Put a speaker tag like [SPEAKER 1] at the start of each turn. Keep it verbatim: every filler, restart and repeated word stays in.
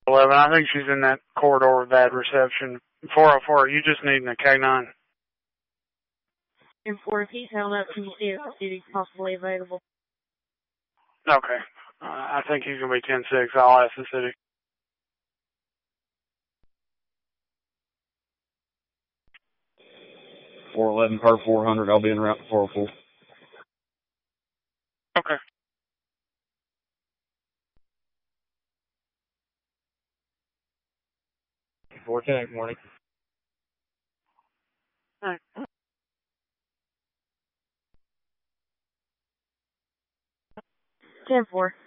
[SPEAKER 1] eleven. I think she's in that corridor with bad reception. four oh four, you just need a K nine.
[SPEAKER 2] And four, if he's held up, can you see if the city's possibly available?
[SPEAKER 1] Okay. Uh, I think he's going to be ten six. I'll ask the city.
[SPEAKER 3] four eleven per four hundred, I'll be en route to four oh four.
[SPEAKER 1] Okay.
[SPEAKER 3] four ten, good morning.
[SPEAKER 1] All right.
[SPEAKER 2] ten four.